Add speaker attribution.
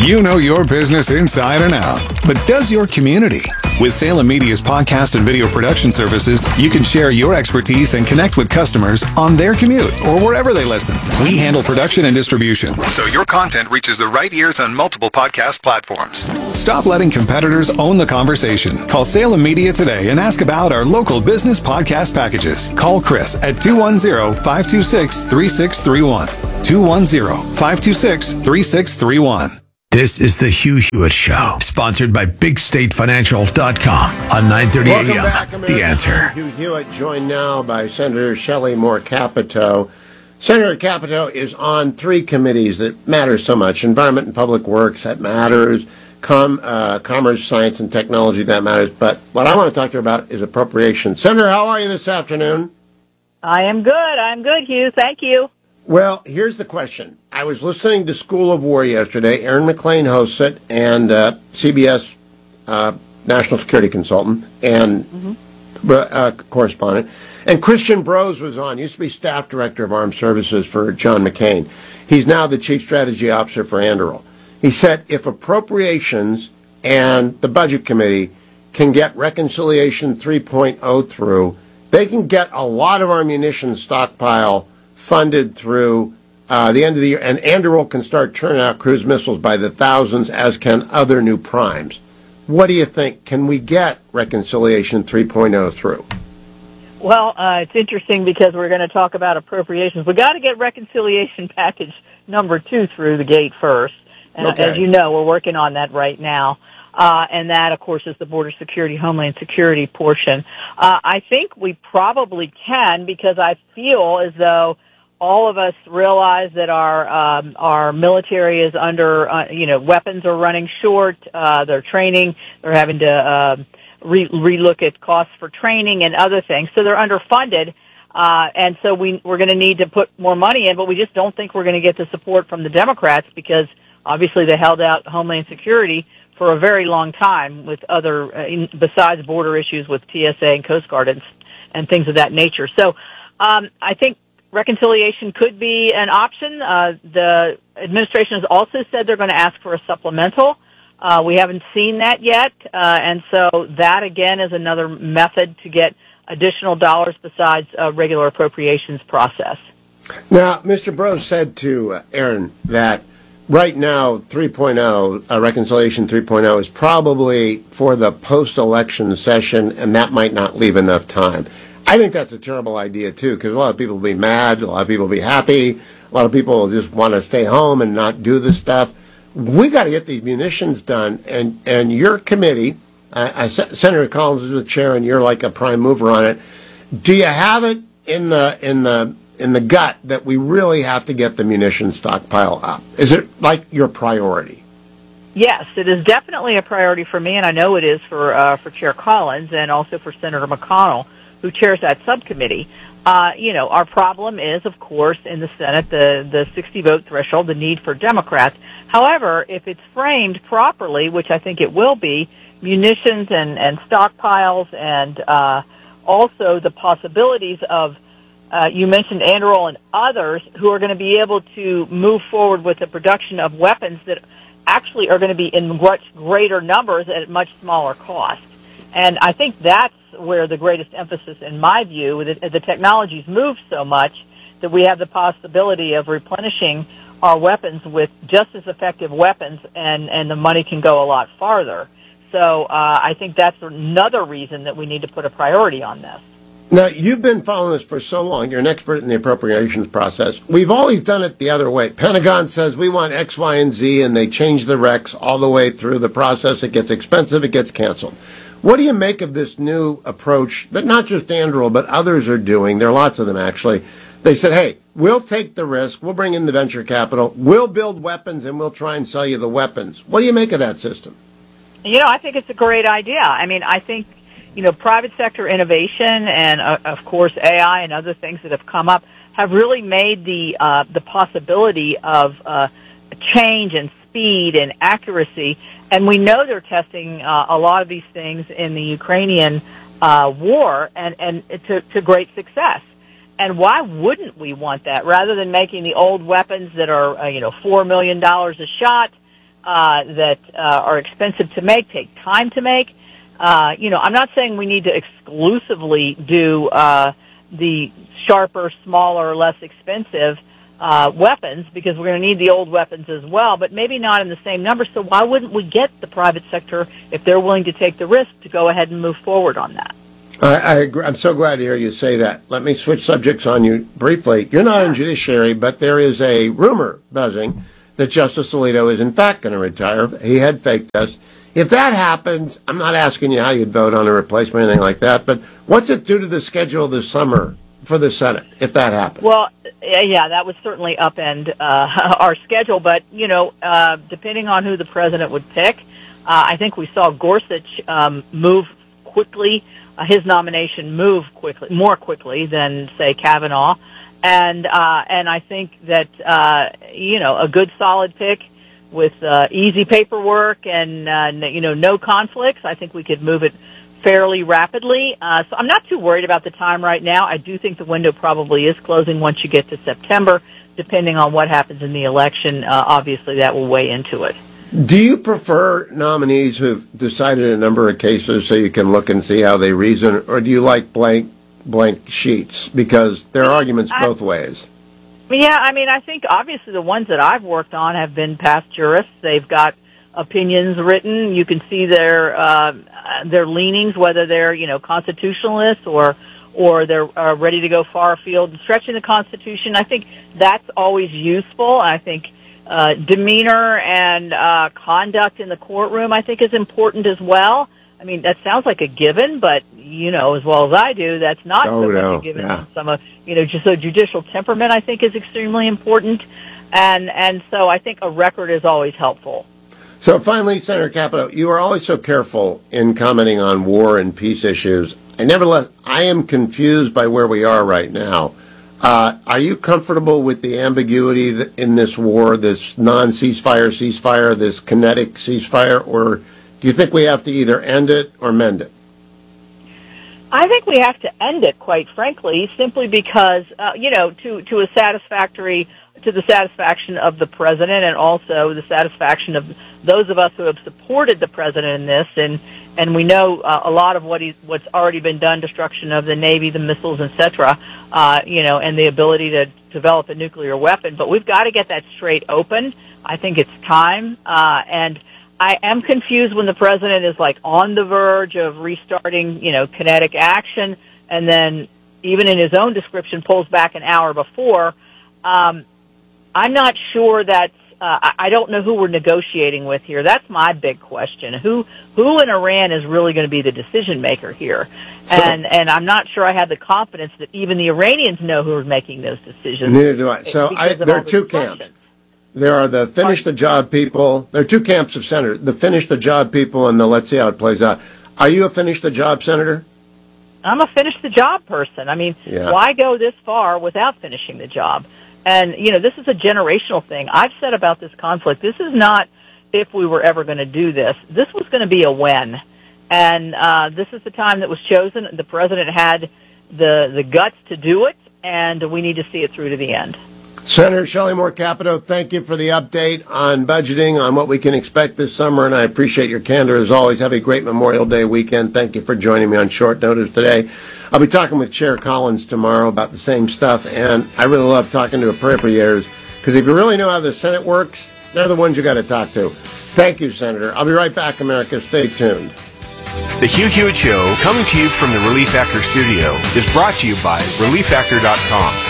Speaker 1: You know your business inside and out, but does your community? With Salem Media's podcast and video production services, you can share your expertise and connect with customers on their commute or wherever they listen. We handle production and distribution, so your content reaches the right ears on multiple podcast platforms. Stop letting competitors own the conversation. Call Salem Media today and ask about our local business podcast packages. Call Chris at 210-526-3631. 210-526-3631.
Speaker 2: This is the Hugh Hewitt Show, sponsored by BigStateFinancial.com on 9:30
Speaker 3: Welcome
Speaker 2: a.m.
Speaker 3: back,
Speaker 2: The Answer.
Speaker 3: Hugh Hewitt, joined now by Senator Shelley Moore Capito. Senator Capito is on three committees that matter so much: Environment and Public Works, that matters; Commerce, Science, and Technology, that matters. But what I want to talk to you about is appropriations. Senator, how are you this afternoon?
Speaker 4: I am good. I'm good, Hugh. Thank you.
Speaker 3: Well, here's the question. I was listening to School of War yesterday. Aaron McLean hosts it, and CBS national security consultant and correspondent. And Christian Brose was on. Used to be staff director of Armed Services for John McCain. He's now the chief strategy officer for Anduril. He said if appropriations and the budget committee can get Reconciliation 3.0 through, they can get a lot of our munitions stockpile funded through the end of the year, and Anduril can start turning out cruise missiles by the thousands, as can other new primes. What do you think? Can we get Reconciliation 3.0 through?
Speaker 4: Well, it's interesting because we're going to talk about appropriations. We've got to get Reconciliation Package number 2 through the gate first.
Speaker 3: Okay.
Speaker 4: As you know, we're working on that right now. And that, of course, is the border security, homeland security portion. I think we probably can, because I feel as though all of us realize that our military is under, weapons are running short. They're training. They're having to relook at costs for training and other things. So they're underfunded. And so we're going to need to put more money in, but we just don't think we're going to get the support from the Democrats, because obviously they held out Homeland Security for a very long time with other, besides border issues with TSA and Coast Guard and things of that nature. So I think reconciliation could be an option. The administration has also said they're going to ask for a supplemental. We haven't seen that yet, and so that, again, is another method to get additional dollars besides a regular appropriations process.
Speaker 3: Now, Mr. Brose said to Aaron that right now, 3.0, Reconciliation 3.0 is probably for the post-election session, and that might not leave enough time. I think that's a terrible idea, too, because a lot of people will be mad, a lot of people will be happy, a lot of people will just want to stay home and not do this stuff. We got to get these munitions done, and your committee, Senator Collins is the chair, and you're like a prime mover on it. Do you have it in the gut that we really have to get the munitions stockpile up? Is it like your priority?
Speaker 4: Yes, it is definitely a priority for me, and I know it is for Chair Collins and also for Senator McConnell, who chairs that subcommittee. Our problem is, of course, in the Senate, the 60-vote threshold, the need for Democrats. However, if it's framed properly, which I think it will be, munitions and stockpiles and also the possibilities of, you mentioned Anduril and others who are going to be able to move forward with the production of weapons that actually are going to be in much greater numbers at much smaller cost. And I think that's where the greatest emphasis, in my view, the technology's moved so much that we have the possibility of replenishing our weapons with just as effective weapons, and the money can go a lot farther. So I think that's another reason that we need to put a priority on this.
Speaker 3: Now, you've been following this for so long. You're an expert in the appropriations process. We've always done it the other way. Pentagon says we want X, Y, and Z, and they change the recs all the way through the process. It gets expensive. It gets canceled. What do you make of this new approach that not just Anduril, but others are doing? There are lots of them, actually. They said, hey, we'll take the risk. We'll bring in the venture capital. We'll build weapons, and we'll try and sell you the weapons. What do you make of that system?
Speaker 4: I think it's a great idea. I mean, I think, private sector innovation and, of course, AI and other things that have come up have really made the possibility of change and speed and accuracy. And we know they're testing a lot of these things in the Ukrainian war and to great success. And why wouldn't we want that? Rather than making the old weapons that are, $4 million a shot, that are expensive to make, take time to make. I'm not saying we need to exclusively do the sharper, smaller, less expensive weapons, because we're going to need the old weapons as well, but maybe not in the same number. So why wouldn't we get the private sector, if they're willing to take the risk, to go ahead and move forward on that?
Speaker 3: I agree. I'm so glad to hear you say that. Let me switch subjects on you briefly. You're not in judiciary, but there is a rumor buzzing that Justice Alito is in fact going to retire. He had fake tests. If that happens, I'm not asking you how you'd vote on a replacement or anything like that, but what's it do to the schedule this summer for the Senate if that happens?
Speaker 4: Well, yeah, that would certainly upend our schedule, but, depending on who the president would pick, I think we saw Gorsuch move quickly, his nomination move more quickly than, say, Kavanaugh, and I think that, a good solid pick with easy paperwork and, no conflicts, I think we could move it fairly rapidly. So I'm not too worried about the time right now. I do think the window probably is closing once you get to September, depending on what happens in the election. Obviously, that will weigh into it.
Speaker 3: Do you prefer nominees who've decided a number of cases so you can look and see how they reason, or do you like blank sheets? Because there are arguments both ways.
Speaker 4: Yeah, I think obviously the ones that I've worked on have been past jurists. They've got opinions written. You can see their leanings, whether they're constitutionalists or they're ready to go far afield and stretching the Constitution. I think that's always useful. I think demeanor and conduct in the courtroom, I think, is important as well. That sounds like a given, but as well as I do, that's not so much a given.
Speaker 3: Yeah.
Speaker 4: Some just a judicial temperament, I think, is extremely important, and so I think a record is always helpful.
Speaker 3: So finally, Senator Capito, you are always so careful in commenting on war and peace issues. Nevertheless, I am confused by where we are right now. Are you comfortable with the ambiguity in this war, this non-ceasefire, this kinetic ceasefire, or do you think we have to either end it or mend it?
Speaker 4: I think we have to end it, quite frankly, simply because, to the satisfaction of the president and also the satisfaction of those of us who have supported the president in this, and we know a lot of what's already been done, destruction of the Navy, the missiles, etc., and the ability to develop a nuclear weapon. But we've got to get that straight open. I think it's time, and I am confused when the president is on the verge of restarting, kinetic action, and then even in his own description pulls back an hour before. I'm not sure that's. I don't know who we're negotiating with here. That's my big question. Who in Iran is really going to be the decision maker here? And I'm not sure I have the confidence that even the Iranians know who are making those decisions.
Speaker 3: Neither do I. So there are two camps. There are the finish the job people. There are two camps of senators: the finish the job people and the let's see how it plays out. Are you a finish the job senator?
Speaker 4: I'm a finish the job person. Why go this far without finishing the job? And, this is a generational thing. I've said about this conflict, this is not if we were ever going to do this. This was going to be a when. And this is the time that was chosen. The president had the guts to do it, and we need to see it through to the end.
Speaker 3: Senator Shelley Moore Capito, thank you for the update on budgeting, on what we can expect this summer, and I appreciate your candor as always. Have a great Memorial Day weekend. Thank you for joining me on short notice today. I'll be talking with Chair Collins tomorrow about the same stuff, and I really love talking to appropriators, because if you really know how the Senate works, they're the ones you got to talk to. Thank you, Senator. I'll be right back, America. Stay tuned.
Speaker 5: The Hugh Hewitt Show, coming to you from the Relief Factor studio, is brought to you by ReliefFactor.com.